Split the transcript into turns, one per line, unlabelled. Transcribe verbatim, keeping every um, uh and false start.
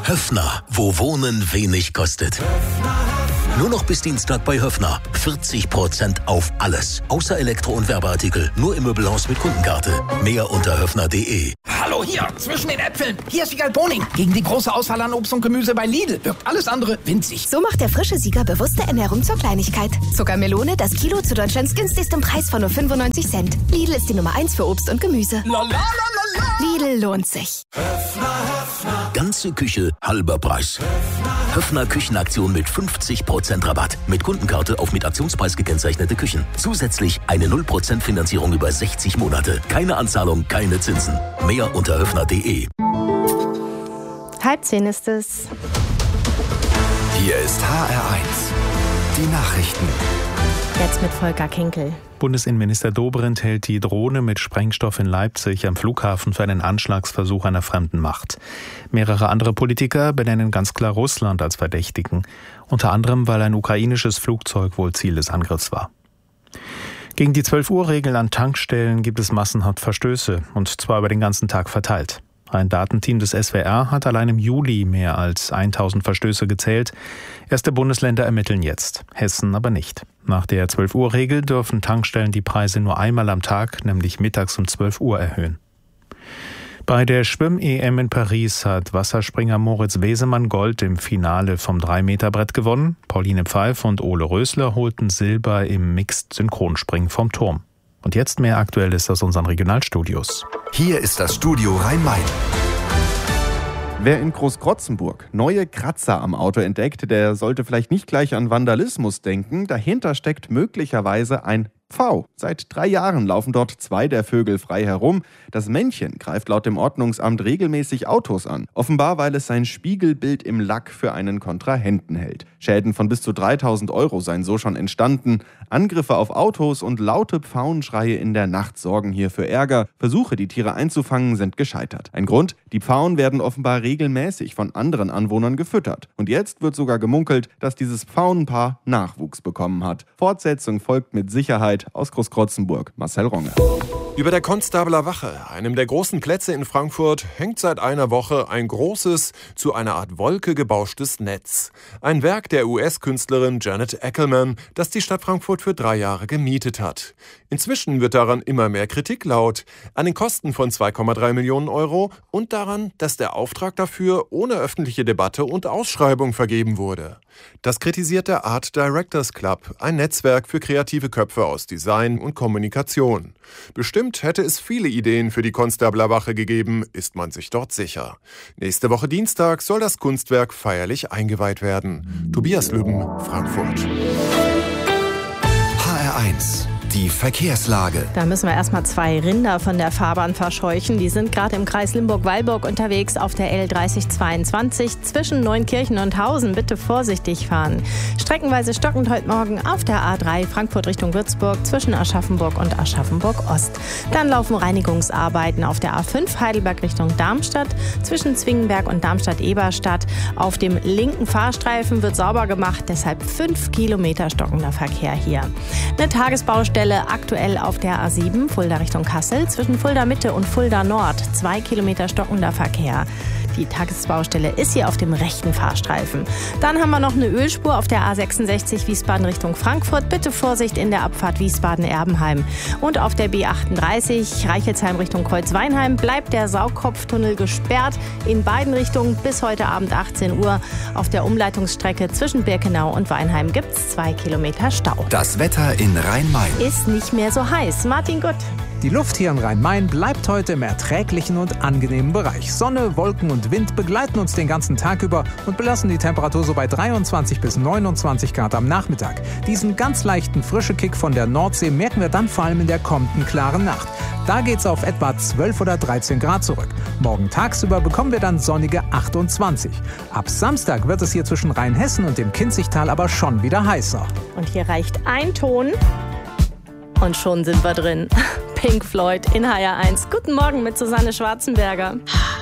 Höffner, wo Wohnen wenig kostet. Nur noch bis Dienstag bei Höffner. vierzig Prozent auf alles. Außer Elektro- und Werbeartikel. Nur im Möbelhaus mit Kundenkarte. Mehr unter höffner punkt de.
Hallo hier, zwischen den Äpfeln. Hier ist Siegal Boning. Gegen die große Auswahl an Obst und Gemüse bei Lidl wirkt alles andere winzig.
So macht der frische Sieger bewusste Ernährung zur Kleinigkeit. Zuckermelone, das Kilo zu Deutschlands günstigstem Preis von nur fünfundneunzig Cent. Lidl ist die Nummer eins für Obst und Gemüse.
La, la, la, la, la.
Lidl lohnt sich.
Höffner, Höffner. Ganze Küche, halber Preis. Höffner, Höffner Küchenaktion mit fünfzig Prozent Rabatt. Mit Kundenkarte auf mit Aktionspreis gekennzeichnete Küchen. Zusätzlich eine null Prozent Finanzierung über sechzig Monate. Keine Anzahlung, keine Zinsen. Mehr unter höffner punkt de.
Halb zehn ist es.
Hier ist H R eins. Die Nachrichten.
Jetzt mit Volker Kinkel.
Bundesinnenminister Dobrindt hält die Drohne mit Sprengstoff in Leipzig am Flughafen für einen Anschlagsversuch einer fremden Macht. Mehrere andere Politiker benennen ganz klar Russland als Verdächtigen. Unter anderem, weil ein ukrainisches Flugzeug wohl Ziel des Angriffs war. Gegen die zwölf Uhr Regel an Tankstellen gibt es massenhaft Verstöße, und zwar über den ganzen Tag verteilt. Ein Datenteam des S W R hat allein im Juli mehr als tausend Verstöße gezählt. Erste Bundesländer ermitteln jetzt, Hessen aber nicht. Nach der zwölf Uhr Regel dürfen Tankstellen die Preise nur einmal am Tag, nämlich mittags um zwölf Uhr, erhöhen. Bei der Schwimm-E M in Paris hat Wasserspringer Moritz Wesemann Gold im Finale vom drei Meter Brett gewonnen. Pauline Pfeif und Ole Rösler holten Silber im Mixed-Synchronspringen vom Turm. Und jetzt mehr Aktuelles aus unseren Regionalstudios.
Hier ist das Studio Rhein-Main.
Wer in Großkrotzenburg neue Kratzer am Auto entdeckt, der sollte vielleicht nicht gleich an Vandalismus denken. Dahinter steckt möglicherweise ein Pfau. Seit drei Jahren laufen dort zwei der Vögel frei herum. Das Männchen greift laut dem Ordnungsamt regelmäßig Autos an. Offenbar, weil es sein Spiegelbild im Lack für einen Kontrahenten hält. Schäden von bis zu dreitausend Euro seien so schon entstanden. Angriffe auf Autos und laute Pfauenschreie in der Nacht sorgen hier für Ärger. Versuche, die Tiere einzufangen, sind gescheitert. Ein Grund? Die Pfauen werden offenbar regelmäßig von anderen Anwohnern gefüttert. Und jetzt wird sogar gemunkelt, dass dieses Pfauenpaar Nachwuchs bekommen hat. Fortsetzung folgt mit Sicherheit. Aus Großkrotzenburg, Marcel Ronger.
Über der Konstabler Wache, einem der großen Plätze in Frankfurt, hängt seit einer Woche ein großes, zu einer Art Wolke gebauschtes Netz. Ein Werk der U S-Künstlerin Janet Eckelman, das die Stadt Frankfurt für drei Jahre gemietet hat. Inzwischen wird daran immer mehr Kritik laut. An den Kosten von zwei Komma drei Millionen Euro und daran, dass der Auftrag dafür ohne öffentliche Debatte und Ausschreibung vergeben wurde. Das kritisiert der Art Directors Club, ein Netzwerk für kreative Köpfe aus Design und Kommunikation. Bestimmt hätte es viele Ideen für die Konstabler Wache gegeben, ist man sich dort sicher. Nächste Woche Dienstag soll das Kunstwerk feierlich eingeweiht werden. Tobias Lübben, Frankfurt.
H R eins. Die Verkehrslage.
Da müssen wir erstmal zwei Rinder von der Fahrbahn verscheuchen. Die sind gerade im Kreis Limburg-Weilburg unterwegs auf der L dreißig zweiundzwanzig zwischen Neunkirchen und Hausen. Bitte vorsichtig fahren. Streckenweise stockend heute Morgen auf der A drei Frankfurt Richtung Würzburg zwischen Aschaffenburg und Aschaffenburg-Ost. Dann laufen Reinigungsarbeiten auf der A fünf Heidelberg Richtung Darmstadt zwischen Zwingenberg und Darmstadt-Eberstadt. Auf dem linken Fahrstreifen wird sauber gemacht, deshalb fünf Kilometer stockender Verkehr hier. Eine Tagesbaustelle aktuell auf der A sieben, Fulda Richtung Kassel, zwischen Fulda Mitte und Fulda Nord, zwei Kilometer stockender Verkehr. Die Tagesbaustelle ist hier auf dem rechten Fahrstreifen. Dann haben wir noch eine Ölspur auf der A sechsundsechzig Wiesbaden Richtung Frankfurt. Bitte Vorsicht in der Abfahrt Wiesbaden-Erbenheim. Und auf der B achtunddreißig Reichelsheim Richtung Kreuzweinheim bleibt der Saugkopftunnel gesperrt in beiden Richtungen bis heute Abend achtzehn Uhr. Auf der Umleitungsstrecke zwischen Birkenau und Weinheim gibt es zwei Kilometer Stau.
Das Wetter in Rhein-Main.
Ist nicht mehr so heiß. Martin Gutt.
Die Luft hier in Rhein-Main bleibt heute im erträglichen und angenehmen Bereich. Sonne, Wolken und Wind begleiten uns den ganzen Tag über und belassen die Temperatur so bei dreiundzwanzig bis neunundzwanzig Grad am Nachmittag. Diesen ganz leichten frische Kick von der Nordsee merken wir dann vor allem in der kommenden klaren Nacht. Da geht's auf etwa zwölf oder dreizehn Grad zurück. Morgen tagsüber bekommen wir dann sonnige achtundzwanzig. Ab Samstag wird es hier zwischen Rheinhessen und dem Kinzigtal aber schon wieder heißer.
Und hier reicht ein Ton und schon sind wir drin. Pink Floyd in H R eins. Guten Morgen mit Susanne Schwarzenberger.